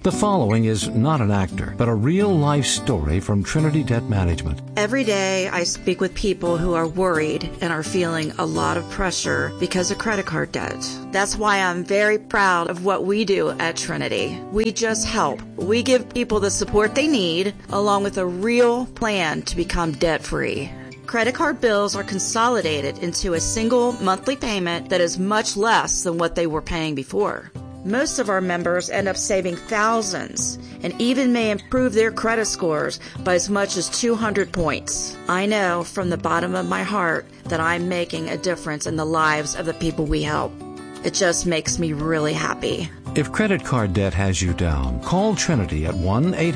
The following is not an actor, but a real-life story from Trinity Debt Management. Every day I speak with people who are worried and are feeling a lot of pressure because of credit card debt. That's why I'm very proud of what we do at Trinity. We just help. We give people the support they need, along with a real plan to become debt-free. Credit card bills are consolidated into a single monthly payment that is much less than what they were paying before. Most of our members end up saving thousands and even may improve their credit scores by as much as 200 points. I know from the bottom of my heart that I'm making a difference in the lives of the people we help. It just makes me really happy. If credit card debt has you down, call Trinity at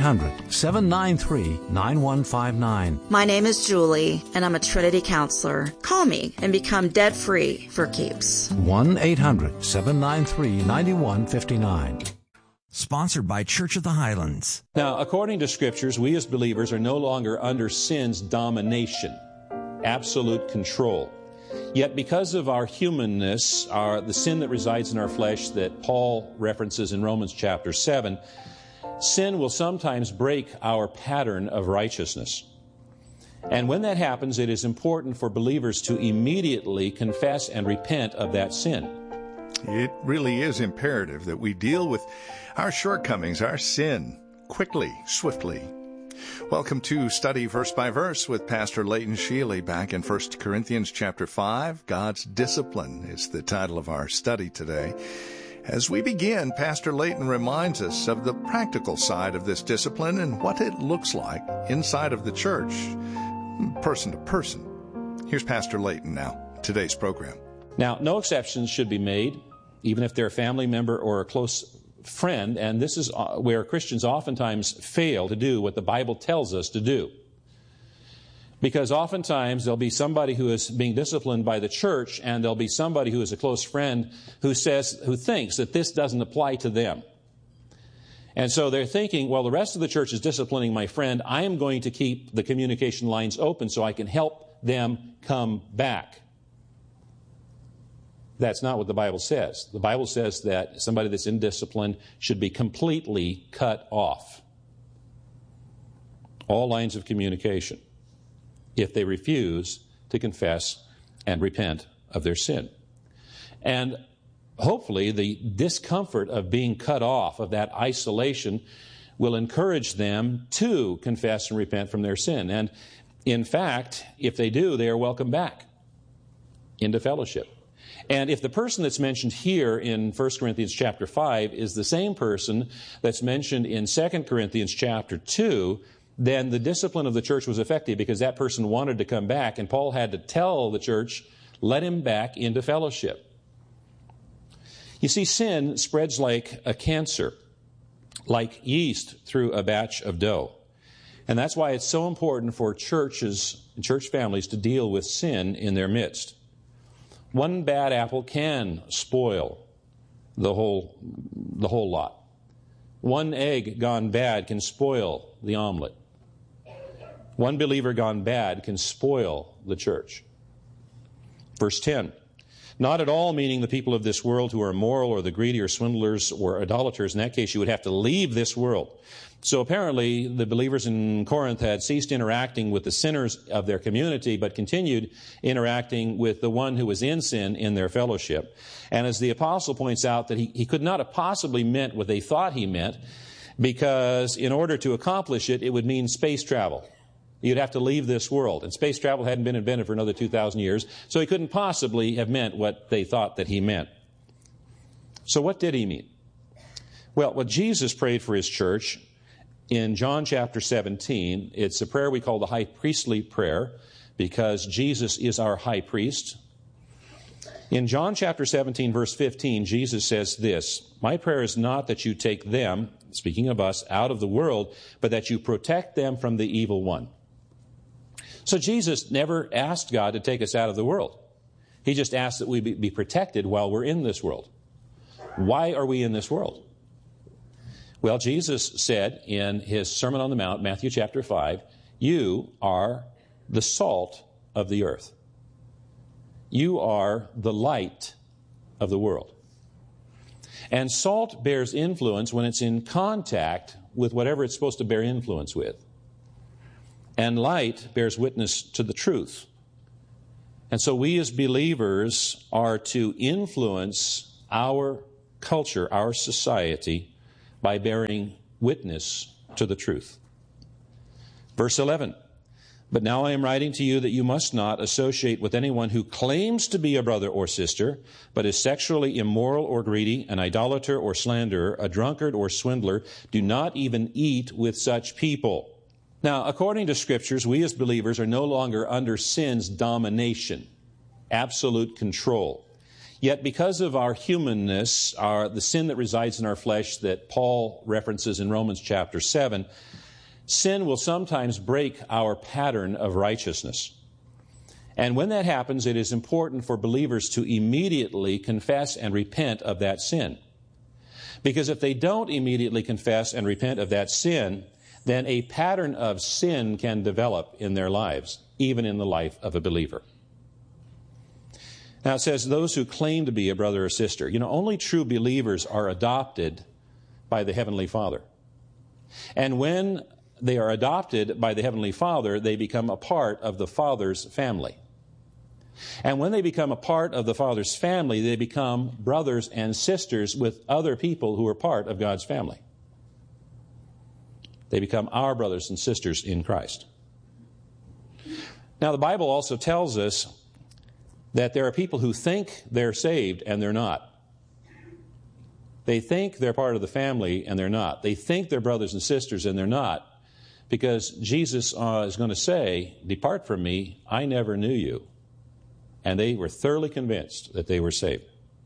1-800-793-9159. My name is Julie, and I'm a Trinity counselor. Call me and become debt-free for keeps. 1-800-793-9159. Sponsored by Church of the Highlands. Now, according to Scriptures, we as believers are no longer under sin's domination, absolute control. Yet because of our humanness, the sin that resides in our flesh that Paul references in Romans chapter 7, sin will sometimes break our pattern of righteousness. And when that happens, it is important for believers to immediately confess and repent of that sin. It really is imperative that we deal with our shortcomings, our sin, quickly, swiftly. Welcome to Study Verse by Verse with Pastor Leighton Sheely back in 1 Corinthians chapter 5. God's Discipline is the title of our study today. As we begin, Pastor Leighton reminds us of the practical side of this discipline and what it looks like inside of the church, person to person. Here's Pastor Leighton now, today's program. Now, no exceptions should be made, even if they're a family member or a close friend, and this is where Christians oftentimes fail to do what the Bible tells us to do. Because oftentimes there'll be somebody who is being disciplined by the church, and there'll be somebody who is a close friend who thinks that this doesn't apply to them. And so they're thinking, well, the rest of the church is disciplining my friend. I am going to keep the communication lines open so I can help them come back. That's not what the Bible says. The Bible says that somebody that's in discipline should be completely cut off. All lines of communication, if they refuse to confess and repent of their sin. And hopefully the discomfort of being cut off, of that isolation, will encourage them to confess and repent from their sin. And in fact, if they do, they are welcome back into fellowship. And if the person that's mentioned here in 1 Corinthians chapter 5 is the same person that's mentioned in 2 Corinthians chapter 2, then the discipline of the church was effective because that person wanted to come back, and Paul had to tell the church, let him back into fellowship. You see, sin spreads like a cancer, like yeast through a batch of dough. And that's why it's so important for churches and church families to deal with sin in their midst. One bad apple can spoil the whole lot. One egg gone bad can spoil the omelet. One believer gone bad can spoil the church. Verse 10, not at all meaning the people of this world who are immoral or the greedy or swindlers or idolaters. In that case, you would have to leave this world. So apparently the believers in Corinth had ceased interacting with the sinners of their community, but continued interacting with the one who was in sin in their fellowship. And as the apostle points out, that he could not have possibly meant what they thought he meant, because in order to accomplish it, it would mean space travel. You'd have to leave this world. And space travel hadn't been invented for another 2,000 years, so he couldn't possibly have meant what they thought that he meant. So what did he mean? Well, what Jesus prayed for his church in John chapter 17, it's a prayer we call the high priestly prayer, because Jesus is our high priest. In John chapter 17, verse 15, Jesus says this, my prayer is not that you take them, speaking of us, out of the world, but that you protect them from the evil one. So Jesus never asked God to take us out of the world. He just asked that we be protected while we're in this world. Why are we in this world? Well, Jesus said in his Sermon on the Mount, Matthew chapter 5, you are the salt of the earth. You are the light of the world. And salt bears influence when it's in contact with whatever it's supposed to bear influence with. And light bears witness to the truth. And so we as believers are to influence our culture, our society, by bearing witness to the truth. Verse 11, but now I am writing to you that you must not associate with anyone who claims to be a brother or sister, but is sexually immoral or greedy, an idolater or slanderer, a drunkard or swindler. Do not even eat with such people. Now, according to Scriptures, we as believers are no longer under sin's domination, absolute control. Yet because of our humanness, the sin that resides in our flesh that Paul references in Romans chapter 7, sin will sometimes break our pattern of righteousness. And when that happens, it is important for believers to immediately confess and repent of that sin. Because if they don't immediately confess and repent of that sin, then a pattern of sin can develop in their lives, even in the life of a believer. Now it says, those who claim to be a brother or sister. Only true believers are adopted by the Heavenly Father. And when they are adopted by the Heavenly Father, they become a part of the Father's family. And when they become a part of the Father's family, they become brothers and sisters with other people who are part of God's family. They become our brothers and sisters in Christ. Now, the Bible also tells us that there are people who think they're saved and they're not. They think they're part of the family and they're not. They think they're brothers and sisters and they're not, because Jesus is going to say, depart from me, I never knew you. And they were thoroughly convinced that they were saved.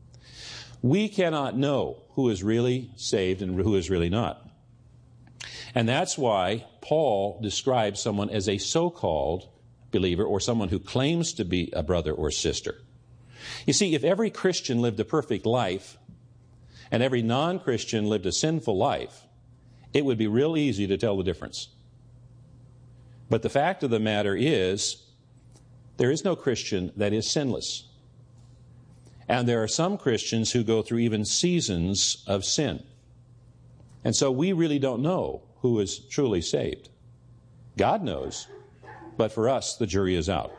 We cannot know who is really saved and who is really not. And that's why Paul describes someone as a so-called believer, or someone who claims to be a brother or sister. You see, if every Christian lived a perfect life and every non-Christian lived a sinful life, it would be real easy to tell the difference. But the fact of the matter is, there is no Christian that is sinless. And there are some Christians who go through even seasons of sin. And so we really don't know who is truly saved. God knows, but for us, the jury is out.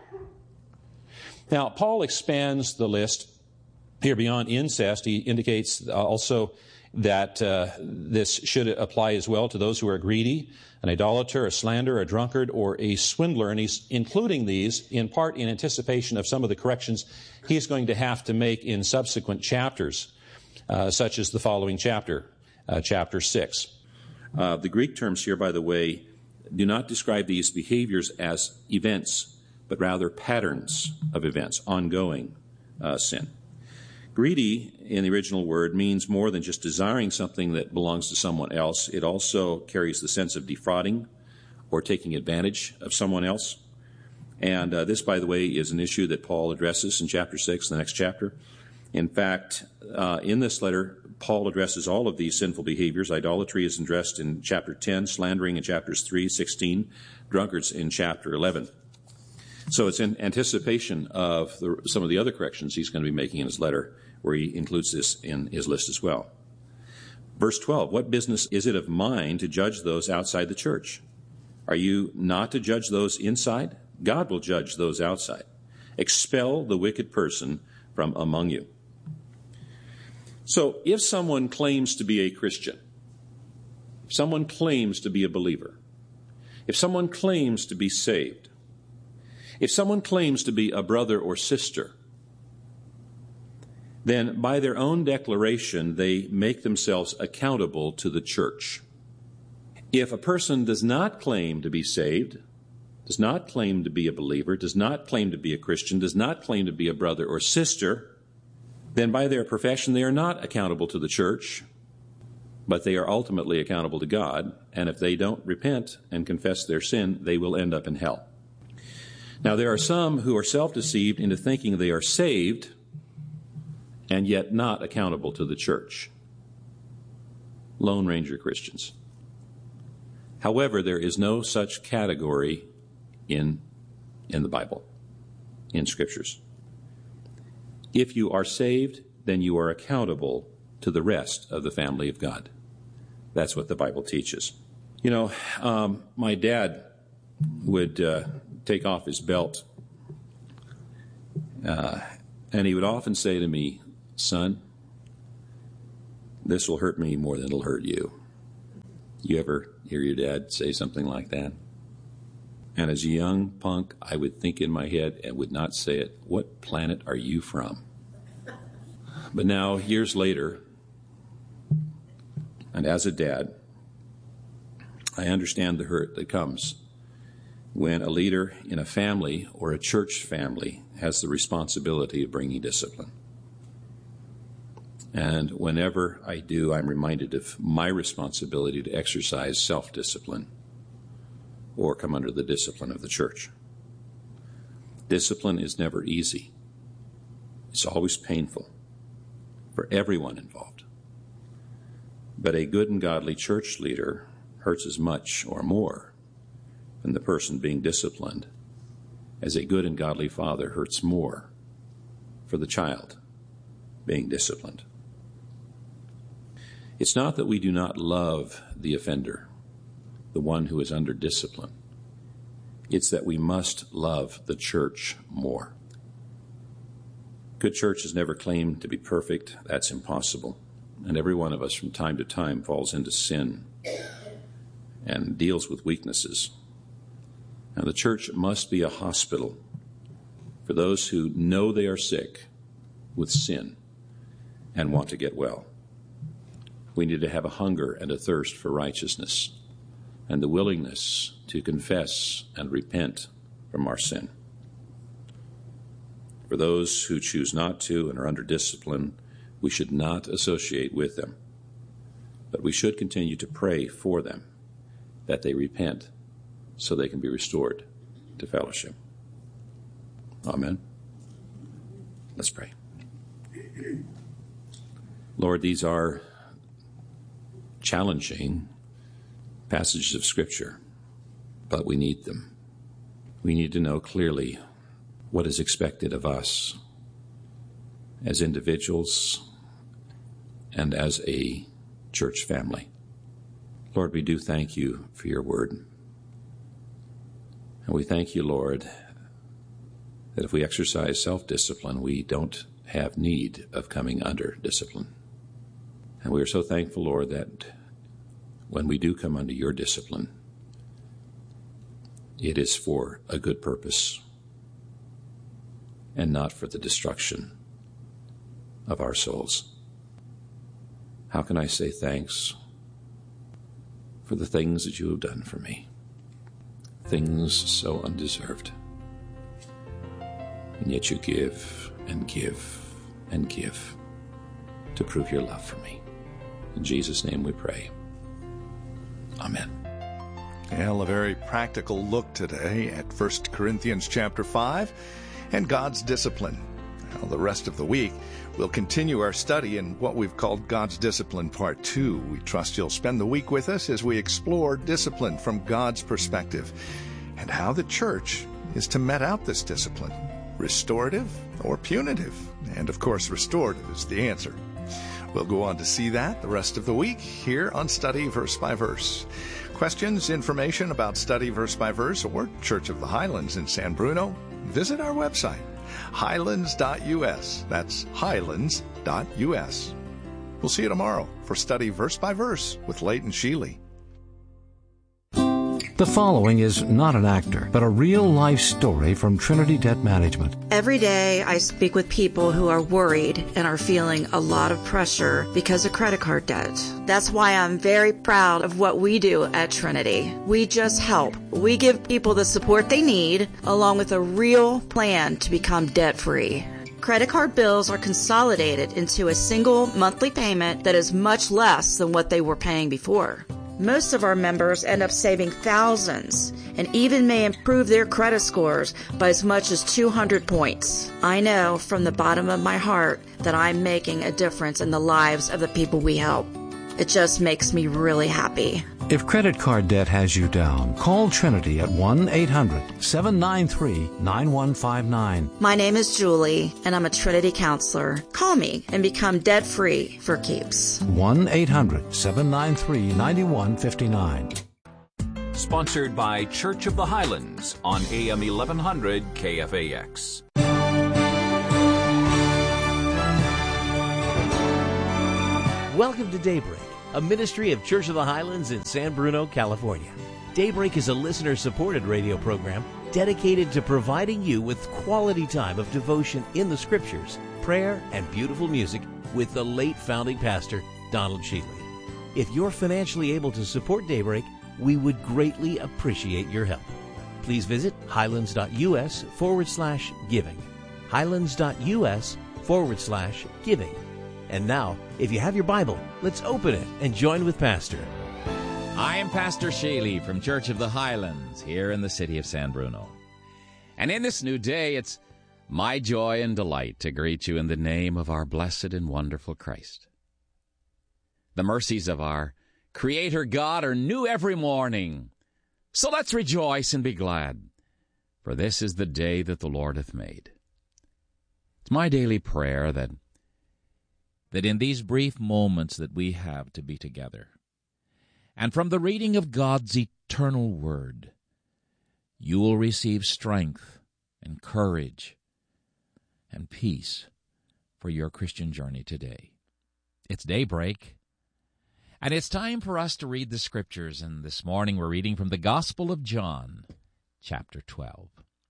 Now, Paul expands the list here beyond incest. He indicates also that this should apply as well to those who are greedy, an idolater, a slanderer, a drunkard, or a swindler. And he's including these in part in anticipation of some of the corrections he's going to have to make in subsequent chapters, such as the following chapter, chapter 6. The Greek terms here, by the way, do not describe these behaviors as events, but rather patterns of events, ongoing sin. Greedy, in the original word, means more than just desiring something that belongs to someone else. It also carries the sense of defrauding or taking advantage of someone else. And this, by the way, is an issue that Paul addresses in chapter 6, the next chapter. In fact, in this letter, Paul addresses all of these sinful behaviors. Idolatry is addressed in chapter 10, slandering in chapters 3, 16, drunkards in chapter 11. So it's in anticipation of some of the other corrections he's going to be making in his letter, where he includes this in his list as well. Verse 12, what business is it of mine to judge those outside the church? Are you not to judge those inside? God will judge those outside. Expel the wicked person from among you. So if someone claims to be a Christian, if someone claims to be a believer, if someone claims to be saved, if someone claims to be a brother or sister, then by their own declaration, they make themselves accountable to the church. If a person does not claim to be saved, does not claim to be a believer, does not claim to be a Christian, does not claim to be a brother or sister, then by their profession they are not accountable to the church, but they are ultimately accountable to God. And if they don't repent and confess their sin, they will end up in hell. Now, there are some who are self-deceived into thinking they are saved and yet not accountable to the church. Lone Ranger Christians. However, there is no such category in the Bible, in Scriptures. If you are saved, then you are accountable to the rest of the family of God. That's what the Bible teaches. My dad would take off his belt, and he would often say to me, "Son, this will hurt me more than it'll hurt you." You ever hear your dad say something like that? And as a young punk, I would think in my head and would not say it, "What planet are you from?" But now, years later, and as a dad, I understand the hurt that comes when a leader in a family or a church family has the responsibility of bringing discipline. And whenever I do, I'm reminded of my responsibility to exercise self-discipline or come under the discipline of the church. Discipline is never easy. It's always painful for everyone involved. But a good and godly church leader hurts as much or more than the person being disciplined, as a good and godly father hurts more for the child being disciplined. It's not that we do not love the offender, the one who is under discipline. It's that we must love the church more. Good churches never claim to be perfect. That's impossible. And every one of us from time to time falls into sin and deals with weaknesses. Now, the church must be a hospital for those who know they are sick with sin and want to get well. We need to have a hunger and a thirst for righteousness and the willingness to confess and repent from our sin. For those who choose not to and are under discipline, we should not associate with them, but we should continue to pray for them that they repent so they can be restored to fellowship. Amen. Let's pray. Lord, these are challenging passages of Scripture, but we need them. We need to know clearly what is expected of us as individuals and as a church family. Lord, we do thank you for your word. And we thank you, Lord, that if we exercise self-discipline, we don't have need of coming under discipline. And we are so thankful, Lord, that when we do come under your discipline, it is for a good purpose and not for the destruction of our souls. How can I say thanks for the things that you have done for me? Things so undeserved. And yet you give and give and give to prove your love for me. In Jesus' name we pray. Amen. Well, a very practical look today at 1 Corinthians chapter 5 and God's discipline. Now, the rest of the week, we'll continue our study in what we've called God's Discipline Part 2. We trust you'll spend the week with us as we explore discipline from God's perspective and how the church is to met out this discipline, restorative or punitive. And, of course, restorative is the answer. We'll go on to see that the rest of the week here on Study Verse by Verse. Questions, information about Study Verse by Verse or Church of the Highlands in San Bruno? Visit our website, highlands.us. That's highlands.us. We'll see you tomorrow for Study Verse by Verse with Leighton Sheely. The following is not an actor, but a real-life story from Trinity Debt Management. Every day I speak with people who are worried and are feeling a lot of pressure because of credit card debt. That's why I'm very proud of what we do at Trinity. We just help. We give people the support they need, along with a real plan to become debt-free. Credit card bills are consolidated into a single monthly payment that is much less than what they were paying before. Most of our members end up saving thousands and even may improve their credit scores by as much as 200 points. I know from the bottom of my heart that I'm making a difference in the lives of the people we help. It just makes me really happy. If credit card debt has you down, call Trinity at 1-800-793-9159. My name is Julie, and I'm a Trinity counselor. Call me and become debt-free for keeps. 1-800-793-9159. Sponsored by Church of the Highlands on AM 1100 KFAX. Welcome to Daybreak, a ministry of Church of the Highlands in San Bruno, California. Daybreak is a listener-supported radio program dedicated to providing you with quality time of devotion in the Scriptures, prayer, and beautiful music with the late founding pastor, Donald Shealy. If you're financially able to support Daybreak, we would greatly appreciate your help. Please visit highlands.us/giving. highlands.us/giving. And now, if you have your Bible, let's open it and join with Pastor. I am Pastor Shealy from Church of the Highlands here in the city of San Bruno. And in this new day, it's my joy and delight to greet you in the name of our blessed and wonderful Christ. The mercies of our Creator God are new every morning. So let's rejoice and be glad, for this is the day that the Lord hath made. It's my daily prayer that in these brief moments that we have to be together, and from the reading of God's eternal Word, you will receive strength and courage and peace for your Christian journey today. It's daybreak, and it's time for us to read the Scriptures, and this morning we're reading from the Gospel of John, chapter 12.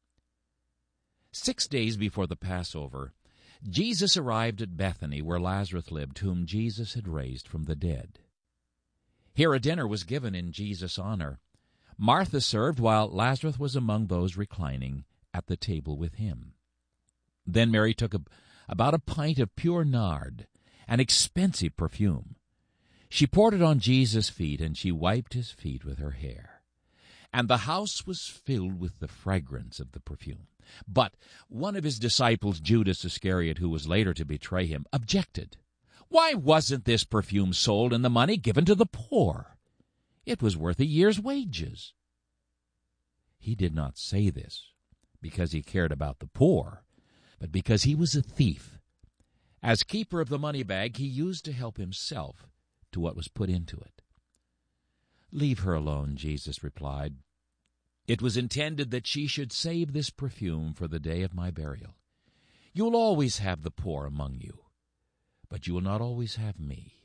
6 days before the Passover, Jesus arrived at Bethany, where Lazarus lived, whom Jesus had raised from the dead. Here a dinner was given in Jesus' honor. Martha served, while Lazarus was among those reclining at the table with him. Then Mary took about a pint of pure nard, an expensive perfume. She poured it on Jesus' feet, and she wiped his feet with her hair. And the house was filled with the fragrance of the perfume. But one of his disciples, Judas Iscariot, who was later to betray him, objected. Why wasn't this perfume sold and the money given to the poor? It was worth a year's wages. He did not say this because he cared about the poor, but because he was a thief. As keeper of the money bag, he used to help himself to what was put into it. Leave her alone, Jesus replied. It was intended that she should save this perfume for the day of my burial. You will always have the poor among you, but you will not always have me.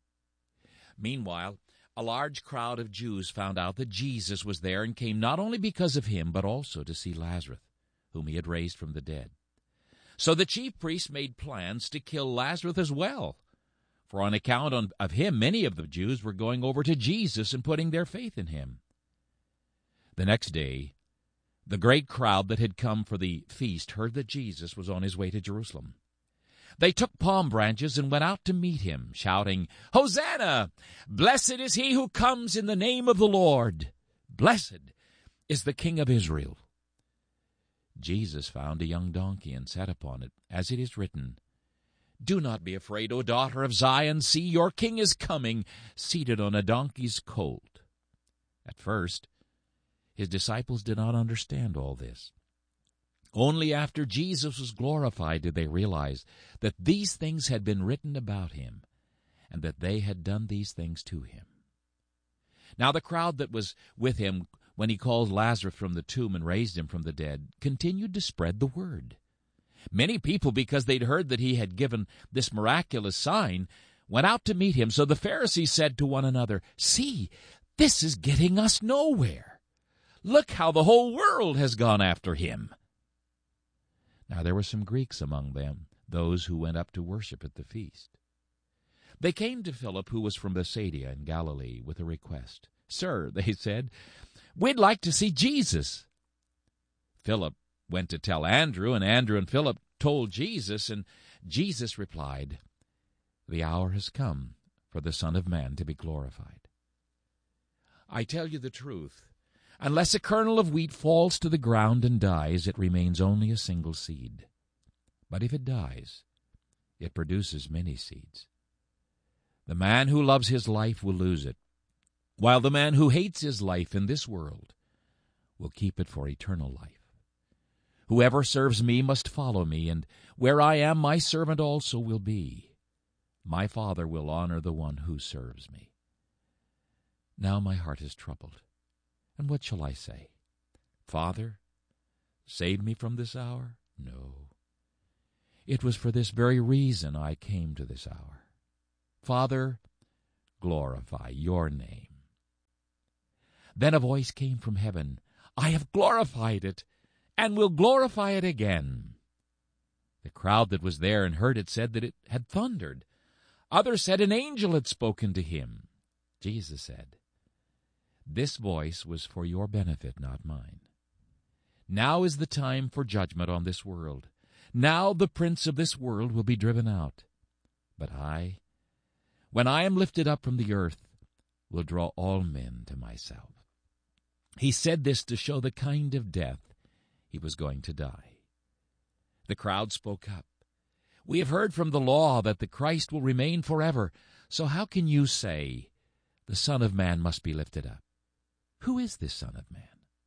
Meanwhile, a large crowd of Jews found out that Jesus was there and came not only because of him, but also to see Lazarus, whom he had raised from the dead. So the chief priests made plans to kill Lazarus as well, for on account of him, many of the Jews were going over to Jesus and putting their faith in him. The next day, the great crowd that had come for the feast heard that Jesus was on his way to Jerusalem. They took palm branches and went out to meet him, shouting, Hosanna! Blessed is he who comes in the name of the Lord! Blessed is the King of Israel! Jesus found a young donkey and sat upon it, as it is written, Do not be afraid, O daughter of Zion. See, your king is coming, seated on a donkey's colt. At first, his disciples did not understand all this. Only after Jesus was glorified did they realize that these things had been written about him, and that they had done these things to him. Now the crowd that was with him when he called Lazarus from the tomb and raised him from the dead continued to spread the word. Many people, because they'd heard that he had given this miraculous sign, went out to meet him. So the Pharisees said to one another, See, this is getting us nowhere. Look how the whole world has gone after him. Now there were some Greeks among them, those who went up to worship at the feast. They came to Philip, who was from Bethsaida in Galilee, with a request. Sir, they said, we'd like to see Jesus. Philip went to tell Andrew, and Andrew and Philip told Jesus, and Jesus replied, The hour has come for the Son of Man to be glorified. I tell you the truth. Unless a kernel of wheat falls to the ground and dies, it remains only a single seed. But if it dies, it produces many seeds. The man who loves his life will lose it, while the man who hates his life in this world will keep it for eternal life. Whoever serves me must follow me, and where I am, my servant also will be. My Father will honor the one who serves me. Now my heart is troubled, and what shall I say? Father, save me from this hour? No. It was for this very reason I came to this hour. Father, glorify your name. Then a voice came from heaven, I have glorified it, and will glorify it again. The crowd that was there and heard it said that it had thundered. Others said an angel had spoken to him. Jesus said, This voice was for your benefit, not mine. Now is the time for judgment on this world. Now the prince of this world will be driven out. But I, when I am lifted up from the earth, will draw all men to myself. He said this to show the kind of death he was going to die. The crowd spoke up. We have heard from the law that the Christ will remain forever. So how can you say, the Son of Man must be lifted up? Who is this Son of Man?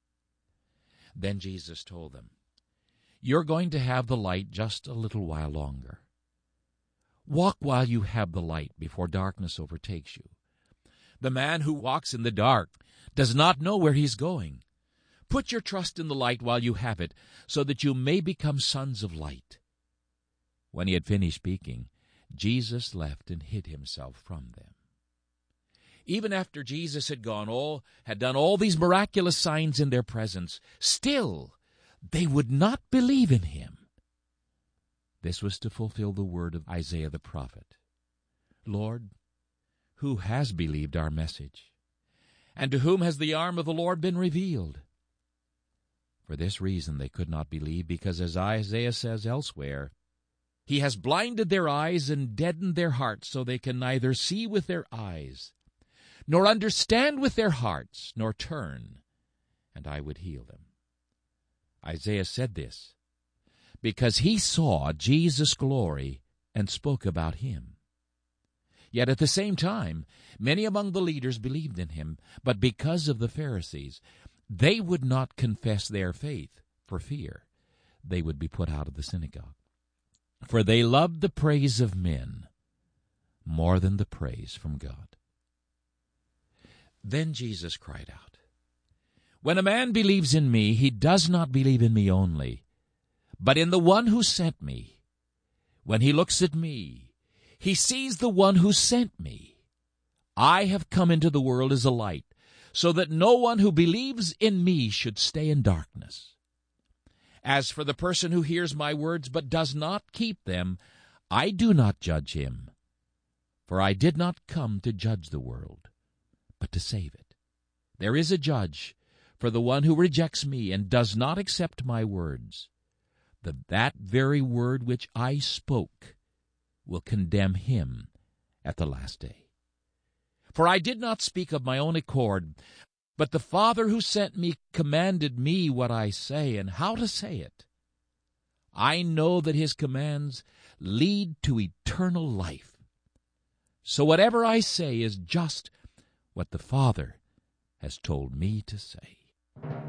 Then Jesus told them, You're going to have the light just a little while longer. Walk while you have the light before darkness overtakes you. The man who walks in the dark does not know where he's going. Put your trust in the light while you have it, so that you may become sons of light. When he had finished speaking, Jesus left and hid himself from them. Even after Jesus had done all these miraculous signs in their presence, still they would not believe in him. This was to fulfill the word of Isaiah the prophet. Lord, who has believed our message? And to whom has the arm of the Lord been revealed? For this reason they could not believe, because as Isaiah says elsewhere, He has blinded their eyes and deadened their hearts, so they can neither see with their eyes, nor understand with their hearts, nor turn, and I would heal them. Isaiah said this because he saw Jesus' glory and spoke about him. Yet at the same time, many among the leaders believed in him, but because of the Pharisees, they would not confess their faith for fear they would be put out of the synagogue. For they loved the praise of men more than the praise from God. Then Jesus cried out, When a man believes in me, he does not believe in me only, but in the one who sent me. When he looks at me, he sees the one who sent me. I have come into the world as a light, so that no one who believes in me should stay in darkness. As for the person who hears my words but does not keep them, I do not judge him. For I did not come to judge the world, but to save it. There is a judge for the one who rejects me and does not accept my words. That very word which I spoke will condemn him at the last day. For I did not speak of my own accord, but the Father who sent me commanded me what I say and how to say it. I know that his commands lead to eternal life. So whatever I say is just what the Father has told me to say.